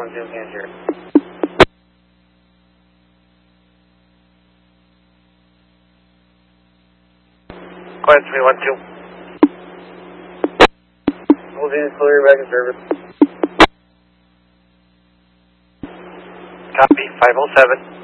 Zoom hands here. Quiet 312. Moving clear back in service. Copy 507.